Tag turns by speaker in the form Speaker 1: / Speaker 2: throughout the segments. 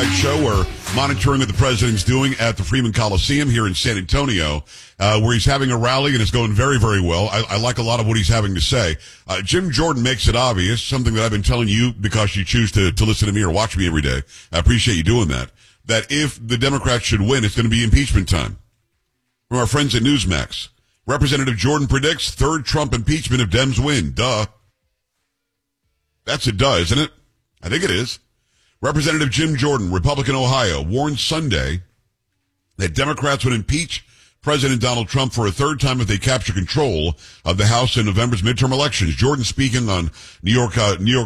Speaker 1: Pags show. We're monitoring what the president's doing at the Freeman Coliseum here in San Antonio, where he's having a rally and it's going very, very well. I like a lot of what he's having to say. Jim Jordan makes it obvious, something that I've been telling you because you choose to listen to me or watch me every day. I appreciate you doing that if the Democrats should win, it's going to be impeachment time. From our friends at Newsmax, Representative Jordan predicts third Trump impeachment if Dems win. Duh. That's a duh, isn't it? I think it is. Representative Jim Jordan, Republican Ohio, warned Sunday that Democrats would impeach President Donald Trump for a third time if they capture control of the House in November's midterm elections. Jordan speaking on New York's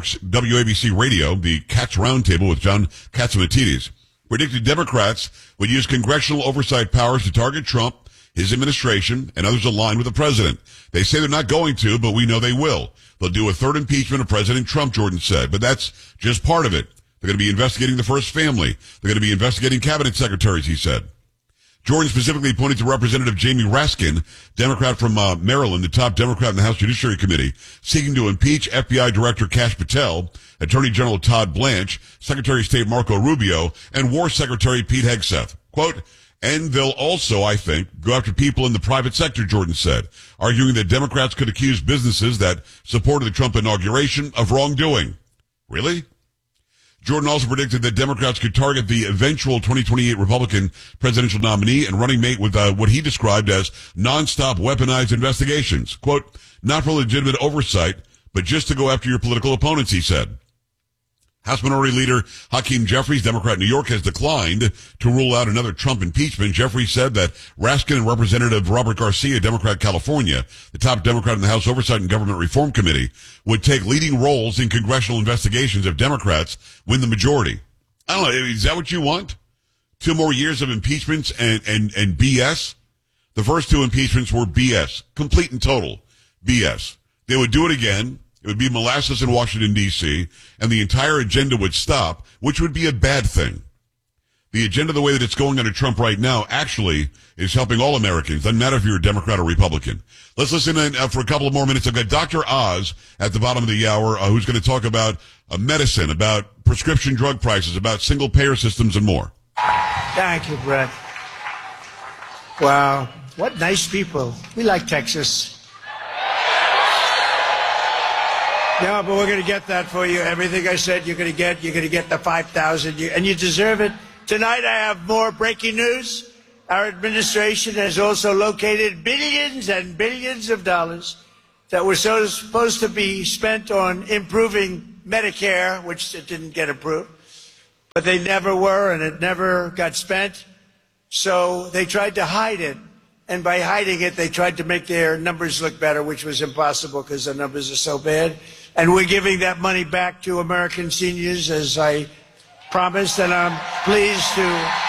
Speaker 1: WABC radio, the Katz Roundtable with John Catsimatidis, predicted Democrats would use congressional oversight powers to target Trump, his administration, and others aligned with the president. They say they're not going to, but we know they will. They'll do a third impeachment of President Trump, Jordan said, but that's just part of it. They're going to be investigating the first family. They're going to be investigating cabinet secretaries, he said. Jordan specifically pointed to Representative Jamie Raskin, Democrat from Maryland, the top Democrat in the House Judiciary Committee, seeking to impeach FBI Director Kash Patel, Attorney General Todd Blanche, Secretary of State Marco Rubio, and War Secretary Pete Hegseth. Quote, and they'll also, I think, go after people in the private sector, Jordan said, arguing that Democrats could accuse businesses that supported the Trump inauguration of wrongdoing. Really? Jordan also predicted that Democrats could target the eventual 2028 Republican presidential nominee and running mate with what he described as nonstop weaponized investigations. Quote, not for legitimate oversight, but just to go after your political opponents, he said. House Minority Leader Hakeem Jeffries, Democrat in New York, has declined to rule out another Trump impeachment. Jeffries said that Raskin and Representative Robert Garcia, Democrat California, the top Democrat in the House Oversight and Government Reform Committee, would take leading roles in congressional investigations if Democrats win the majority. I don't know. Is that what you want? 2 more years of impeachments and BS? The first 2 impeachments were BS. Complete and total BS. They would do it again. It would be molasses in Washington, D.C., and the entire agenda would stop, which would be a bad thing. The agenda, the way that it's going under Trump right now, actually is helping all Americans. Doesn't matter if you're a Democrat or Republican. Let's listen in for a couple of more minutes. I've got Dr. Oz at the bottom of the hour who's going to talk about medicine, about prescription drug prices, about single-payer systems, and more.
Speaker 2: Thank you, Brett. Wow, what nice people. We like Texas. No, but we're going to get that for you. Everything I said you're going to get the 5,000, and you deserve it. Tonight I have more breaking news. Our administration has also located billions and billions of dollars that were supposed to be spent on improving Medicare, which it didn't get approved. But they never were, and it never got spent. So they tried to hide it. And by hiding it, they tried to make their numbers look better, which was impossible because the numbers are so bad. And we're giving that money back to American seniors, as I promised. And I'm pleased to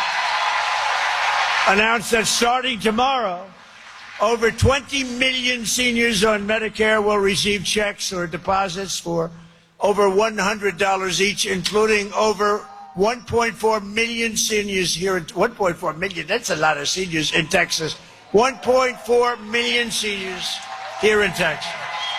Speaker 2: announce that starting tomorrow, over 20 million seniors on Medicare will receive checks or deposits for over $100 each, including over 1.4 million seniors here. 1.4 million, that's a lot of seniors in Texas. 1.4 million seniors here in Texas.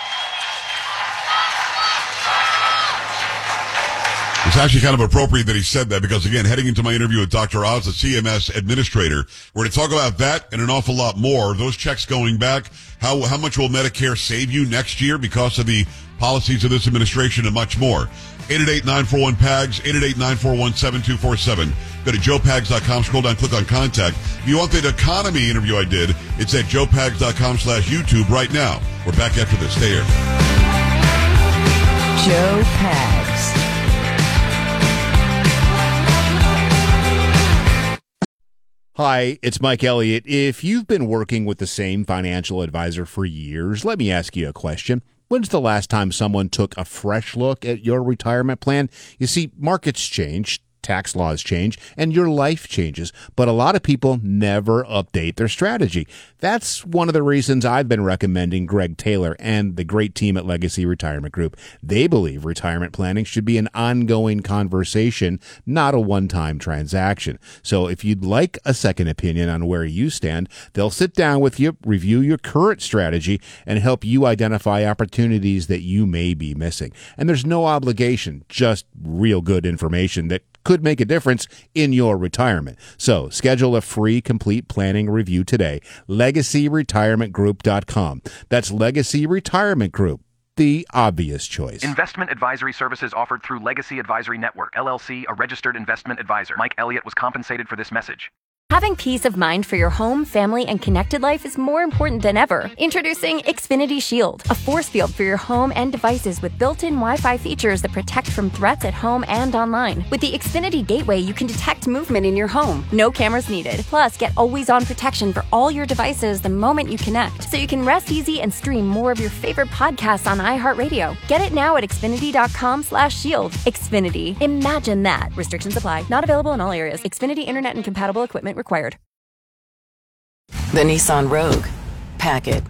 Speaker 1: It's actually kind of appropriate that he said that because, again, heading into my interview with Dr. Oz, the CMS administrator, we're going to talk about that and an awful lot more. Those checks going back, how much will Medicare save you next year because of the policies of this administration and much more. 888-941-PAGS, 888-941-7247. Go to joepags.com, scroll down, click on contact. If you want that economy interview I did, it's at joepags.com/YouTube right now. We're back after this. Stay here.
Speaker 3: Joe Pags.
Speaker 4: Hi, it's Mike Elliott. If you've been working with the same financial advisor for years, let me ask you a question. When's the last time someone took a fresh look at your retirement plan? You see, markets change, tax laws change, and your life changes, but a lot of people never update their strategy. That's one of the reasons I've been recommending Greg Taylor and the great team at Legacy Retirement Group. They believe retirement planning should be an ongoing conversation, not a one-time transaction. So if you'd like a second opinion on where you stand, they'll sit down with you, review your current strategy, and help you identify opportunities that you may be missing. And there's no obligation, just real good information that could make a difference in your retirement. So schedule a free complete planning review today. LegacyRetirementGroup.com. That's Legacy Retirement Group, the obvious choice.
Speaker 3: Investment advisory services offered through Legacy Advisory Network, LLC, a registered investment advisor. Mike Elliott was compensated for this message.
Speaker 5: Having peace of mind for your home, family, and connected life is more important than ever. Introducing Xfinity Shield, a force field for your home and devices with built-in Wi-Fi features that protect from threats at home and online. With the Xfinity Gateway, you can detect movement in your home. No cameras needed. Plus, get always-on protection for all your devices the moment you connect, so you can rest easy and stream more of your favorite podcasts on iHeartRadio. Get it now at Xfinity.com/shield. Xfinity. Imagine that. Restrictions apply. Not available in all areas. Xfinity Internet and compatible equipment required.
Speaker 6: The Nissan Rogue. Pack it.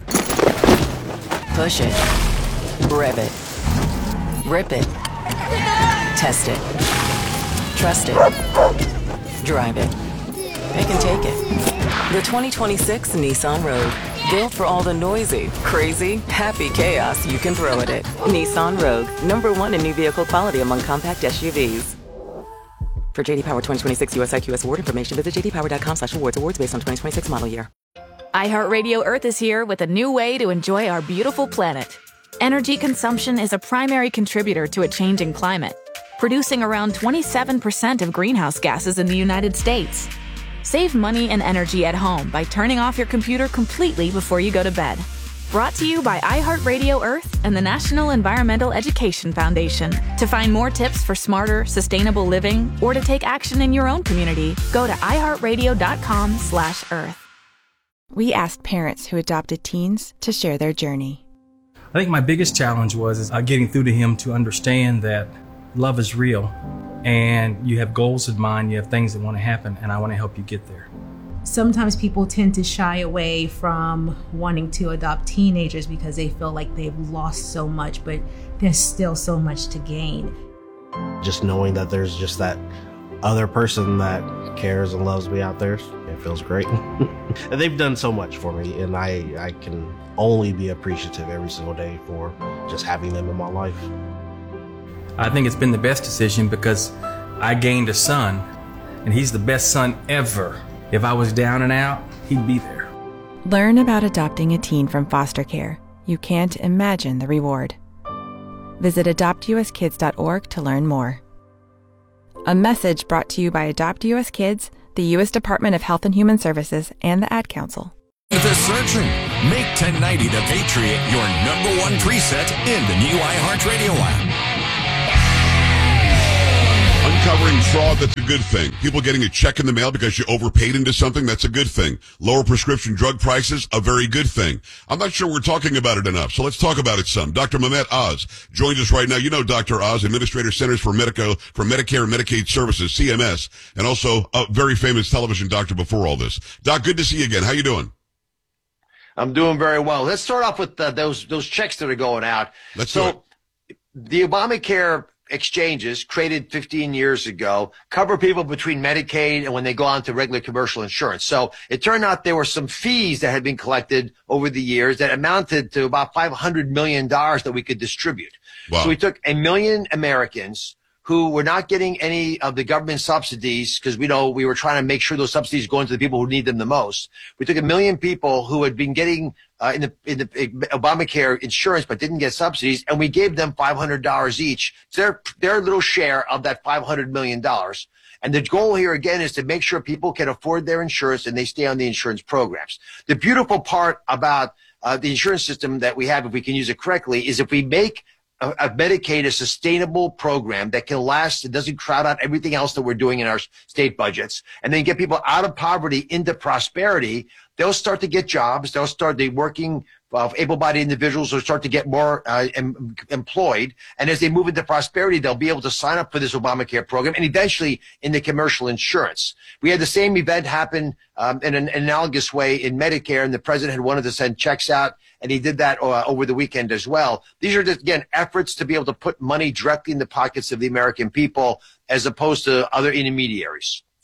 Speaker 6: Push it. Rev it. Rip it. Test it. Trust it. Drive it. They can take it. The 2026 Nissan Rogue. Built for all the noisy, crazy, happy chaos you can throw at it. Nissan Rogue. #1 in new vehicle quality among compact SUVs. For JD Power 2026 US IQS award information, visit jdpower.com/awards. Awards based on 2026 model year.
Speaker 7: iHeartRadio Earth is here with a new way to enjoy our beautiful planet. Energy consumption is a primary contributor to a changing climate, producing around 27% of greenhouse gases in the United States. Save money and energy at home by turning off your computer completely before you go to bed. Brought to you by iHeartRadio Earth and the National Environmental Education Foundation. To find more tips for smarter, sustainable living, or to take action in your own community, go to iHeartRadio.com/earth.
Speaker 8: We asked parents who adopted teens to share their journey.
Speaker 9: I think my biggest challenge was getting through to him to understand that love is real and you have goals in mind, you have things that want to happen, and I want to help you get there.
Speaker 10: Sometimes people tend to shy away from wanting to adopt teenagers because they feel like they've lost so much, but there's still so much to gain.
Speaker 11: Just knowing that there's just that other person that cares and loves me out there, it feels great. And they've done so much for me, and I can only be appreciative every single day for just having them in my life.
Speaker 9: I think it's been the best decision because I gained a son, and he's the best son ever. If I was down and out, he'd be there.
Speaker 8: Learn about adopting a teen from foster care. You can't imagine the reward. Visit adoptuskids.org to learn more. A message brought to you by Adopt US Kids, the U.S. Department of Health and Human Services, and the Ad Council.
Speaker 12: The Searching. Make 1090 The Patriot your #1 preset in the new iHeartRadio app.
Speaker 1: Uncovering fraud, that's a good thing. People getting a check in the mail because you overpaid into something, that's a good thing. Lower prescription drug prices, a very good thing. I'm not sure we're talking about it enough, so let's talk about it some. Dr. Mehmet Oz joins us right now. You know Dr. Oz, Administrator Centers for Medicare and Medicaid Services, CMS, and also a very famous television doctor before all this. Doc, good to see you again. How you doing?
Speaker 13: I'm doing very well. Let's start off with those checks that are going out.
Speaker 1: Let's do it.
Speaker 13: The Obamacare exchanges created 15 years ago cover people between Medicaid and when they go on to regular commercial insurance. So it turned out there were some fees that had been collected over the years that amounted to about $500 million that we could distribute.
Speaker 1: Wow.
Speaker 13: So we took 1 million Americans who were not getting any of the government subsidies because we were trying to make sure those subsidies go into the people who need them the most. We took 1 million people who had been getting in the Obamacare insurance but didn't get subsidies, and we gave them $500 each. Their little share of that $500 million. And the goal here again is to make sure people can afford their insurance and they stay on the insurance programs. The beautiful part about the insurance system that we have, if we can use it correctly, is if we make Medicaid a sustainable program that can last, it doesn't crowd out everything else that we're doing in our state budgets, and then get people out of poverty into prosperity, they'll start to get jobs. They'll start the working able-bodied individuals will start to get more employed. And as they move into prosperity, they'll be able to sign up for this Obamacare program and eventually into commercial insurance. We had the same event happen in an analogous way in Medicare, and the president had wanted to send checks out, and he did that over the weekend as well. These are just, again, efforts to be able to put money directly in the pockets of the American people as opposed to other intermediaries.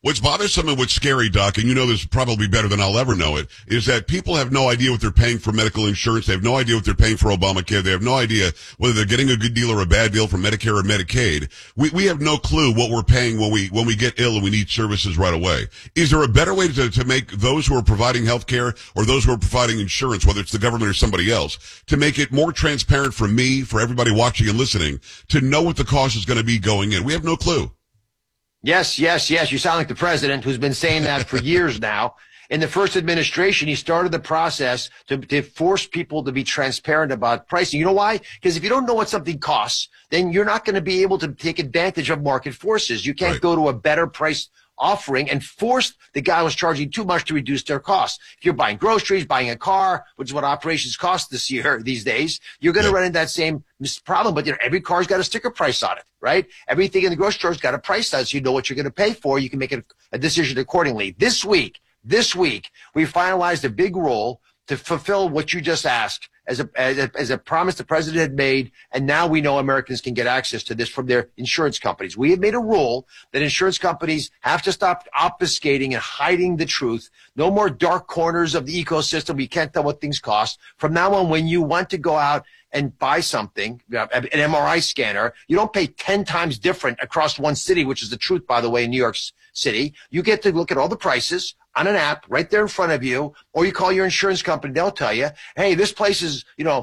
Speaker 1: What's bothersome and what's scary, Doc, and you know this probably better than I'll ever know it, is that people have no idea what they're paying for medical insurance. They have no idea what they're paying for Obamacare. They have no idea whether they're getting a good deal or a bad deal from Medicare or Medicaid. We have no clue what we're paying when we get ill and we need services right away. Is there a better way to make those who are providing health care or those who are providing insurance, whether it's the government or somebody else, to make it more transparent for me, for everybody watching and listening, to know what the cost is going to be going in? We have no clue.
Speaker 13: Yes. You sound like the president who's been saying that for years now. In the first administration, he started the process to force people to be transparent about pricing. You know why? Because if you don't know what something costs, then you're not going to be able to take advantage of market forces. You can't go to a better price offering and force the guy who's charging too much to reduce their costs. If you're buying groceries, buying a car, which is what operations cost these days, you're going to run into that same problem. But every car's got a sticker price on it, right? Everything in the grocery store's got a price on it, so you know what you're going to pay for. You can make a decision accordingly. This week, we finalized a big rule to fulfill what you just asked as a promise the president had made, and now we know Americans can get access to this from their insurance companies. We have made a rule that insurance companies have to stop obfuscating and hiding the truth. No more dark corners of the ecosystem. We can't tell what things cost. From now on, when you want to go out and buy something, an MRI scanner, you don't pay 10 times different across one city, which is the truth, by the way, in New York City. You get to look at all the prices on an app right there in front of you, or you call your insurance company. They'll tell you, hey, this place is,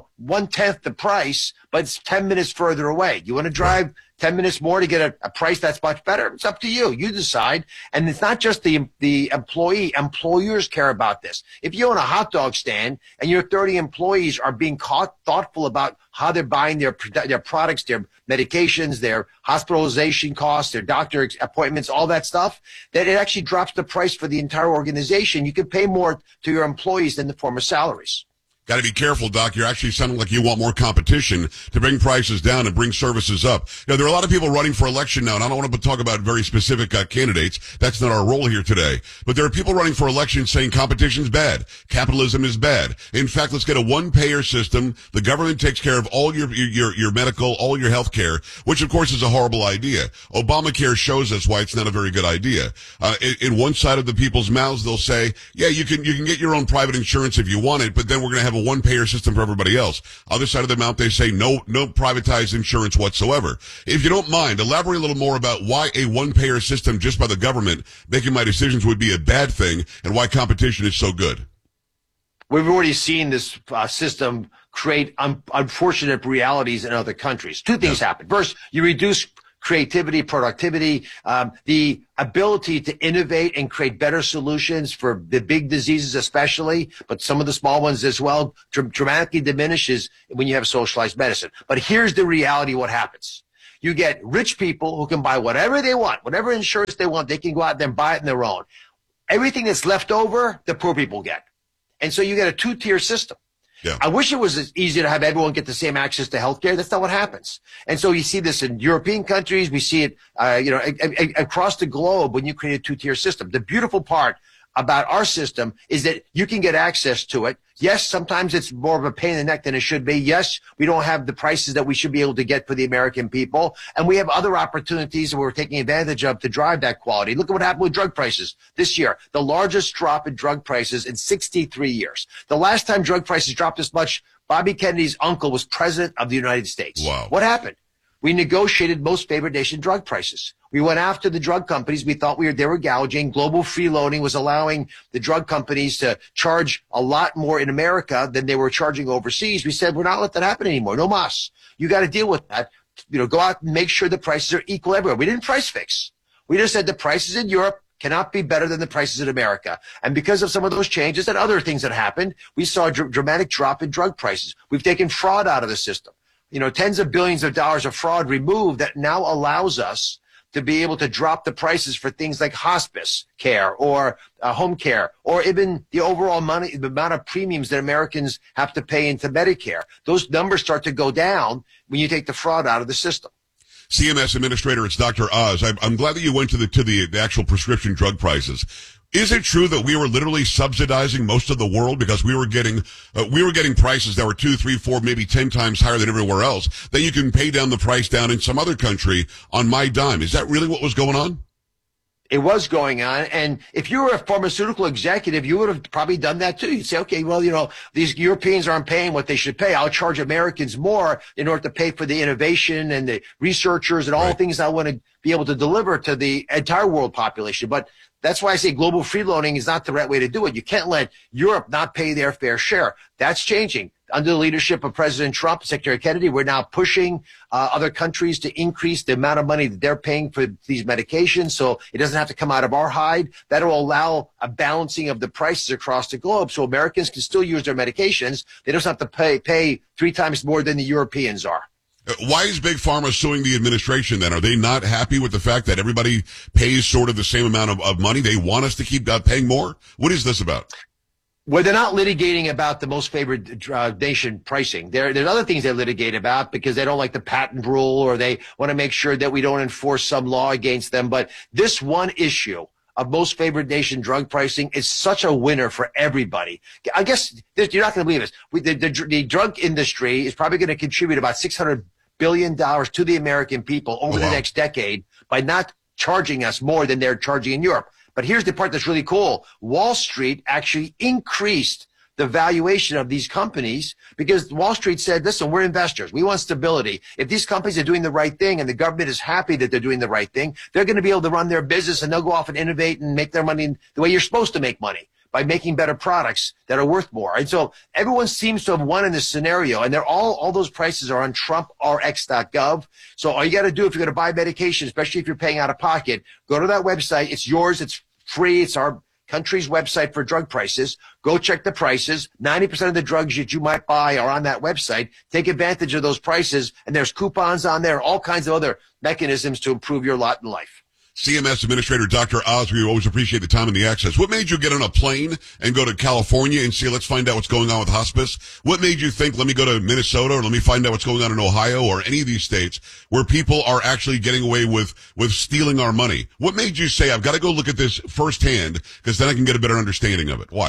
Speaker 13: 1/10 the price, but it's 10 minutes further away. You want to drive 10 minutes more to get a price that's much better? It's up to you. You decide. And it's not just the employee. Employers care about this. If you own a hot dog stand and your 30 employees are being thoughtful about how they're buying their products, their medications, their hospitalization costs, their doctor appointments, all that stuff, that it actually drops the price for the entire organization. You can pay more to your employees than the form of salaries.
Speaker 1: Got to be careful, Doc. You're actually sounding like you want more competition to bring prices down and bring services up. There are a lot of people running for election now, and I don't want to talk about very specific candidates. That's not our role here today. But there are people running for election saying competition's bad. Capitalism is bad. In fact, let's get a one-payer system. The government takes care of all your medical, all your health care, which, of course, is a horrible idea. Obamacare shows us why it's not a very good idea. In one side of the people's mouths, they'll say, yeah, you can get your own private insurance if you want it, but then we're going to have a one-payer system for everybody else. Other side of the mouth, they say no privatized insurance whatsoever. If you don't mind, elaborate a little more about why a one-payer system just by the government making my decisions would be a bad thing and why competition is so good.
Speaker 13: We've already seen this system create unfortunate realities in other countries. Two things happen. First, you reduce creativity, productivity, the ability to innovate and create better solutions for the big diseases especially, but some of the small ones as well, dramatically diminishes when you have socialized medicine. But here's the reality of what happens. You get rich people who can buy whatever they want, whatever insurance they want, they can go out there and buy it on their own. Everything that's left over, the poor people get. And so you get a two-tier system.
Speaker 1: Yeah.
Speaker 13: I wish it was easy to have everyone get the same access to healthcare. That's not what happens. And so you see this in European countries. We see it, across the globe when you create a two-tier system. The beautiful part about our system is that you can get access to it. Yes, sometimes it's more of a pain in the neck than it should be. Yes, we don't have the prices that we should be able to get for the American people. And we have other opportunities that we're taking advantage of to drive that quality. Look at what happened with drug prices this year. The largest drop in drug prices in 63 years. The last time drug prices dropped this much, Bobby Kennedy's uncle was president of the United States.
Speaker 1: Wow.
Speaker 13: What happened? We negotiated most favored nation drug prices. We went after the drug companies. We thought they were gouging. Global freeloading was allowing the drug companies to charge a lot more in America than they were charging overseas. We said, we're not letting that happen anymore. No mas. You got to deal with that. Go out and make sure the prices are equal everywhere. We didn't price fix. We just said the prices in Europe cannot be better than the prices in America. And because of some of those changes and other things that happened, we saw a dramatic drop in drug prices. We've taken fraud out of the system. Tens of billions of dollars of fraud removed that now allows us to be able to drop the prices for things like hospice care or home care, or even the overall money, the amount of premiums that Americans have to pay into Medicare. Those numbers start to go down when you take the fraud out of the system.
Speaker 1: CMS Administrator, it's Dr. Oz. I'm glad that you went to the actual prescription drug prices. Is it true that we were literally subsidizing most of the world because we were getting prices that were 2, 3, 4, maybe 10 times higher than everywhere else? Then you can pay down the price down in some other country on my dime. Is that really what was going on?
Speaker 13: It was going on. And if you were a pharmaceutical executive, you would have probably done that too. You'd say, okay, well, these Europeans aren't paying what they should pay. I'll charge Americans more in order to pay for the innovation and the researchers and all the things I want to be able to deliver to the entire world population. But that's why I say global freeloading is not the right way to do it. You can't let Europe not pay their fair share. That's changing. Under the leadership of President Trump, Secretary Kennedy, we're now pushing other countries to increase the amount of money that they're paying for these medications, so it doesn't have to come out of our hide. That will allow a balancing of the prices across the globe, so Americans can still use their medications. They don't have to pay 3 times more than the Europeans are.
Speaker 1: Why is Big Pharma suing the administration then? Are they not happy with the fact that everybody pays sort of the same amount of money? They want us to keep paying more? What is this about?
Speaker 13: Well, they're not litigating about the most favored nation pricing. There's other things they litigate about because they don't like the patent rule or they want to make sure that we don't enforce some law against them. But this one issue of most favored nation drug pricing is such a winner for everybody. I guess you're not going to believe this. The drug industry is probably going to contribute about $600 billion to the American people over the next decade by not charging us more than they're charging in Europe. But here's the part that's really cool. Wall Street actually increased the valuation of these companies because Wall Street said, listen, we're investors. We want stability. If these companies are doing the right thing and the government is happy that they're doing the right thing, they're going to be able to run their business and they'll go off and innovate and make their money the way you're supposed to make money, by making better products that are worth more. And so everyone seems to have won in this scenario, and they're all those prices are on TrumpRx.gov. So all you got to do if you're going to buy medication, especially if you're paying out of pocket, go to that website. It's yours. It's free. It's our country's website for drug prices. Go check the prices. 90% of the drugs that you might buy are on that website. Take advantage of those prices, and there's coupons on there, all kinds of other mechanisms to improve your lot in life.
Speaker 1: CMS Administrator Dr. Oz, we always appreciate the time and the access. What made you get on a plane and go to California and say, let's find out what's going on with hospice? What made you think, let me go to Minnesota or let me find out what's going on in Ohio or any of these states where people are actually getting away with stealing our money? What made you say, I've got to go look at this firsthand because then I can get a better understanding of it? Why?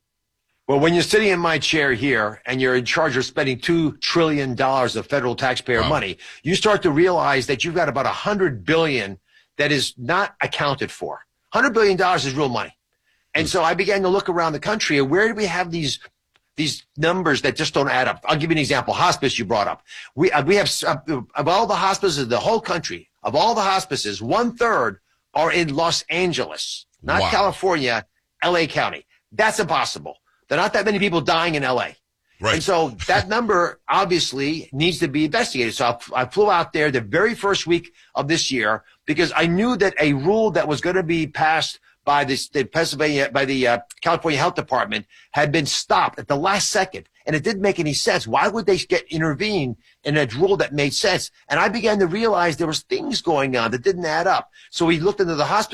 Speaker 13: Well, when you're sitting in my chair here and you're in charge of spending $2 trillion of federal taxpayer money, you start to realize that you've got about $100 billion that is not accounted for. $100 billion is real money. And so I began to look around the country and where do we have these numbers that just don't add up? I'll give you an example. Hospice you brought up. We have, of all the hospices, the whole country, of all the hospices, 1/3 are in Los Angeles, not California, LA County. That's impossible. There are not that many people dying in LA. Right. And so that number obviously needs to be investigated. So I flew out there the very first week of this year because I knew that a rule that was going to be passed by the California Health Department had been stopped at the last second. And it didn't make any sense. Why would they intervene in a rule that made sense? And I began to realize there was things going on that didn't add up. So we looked into the hospital.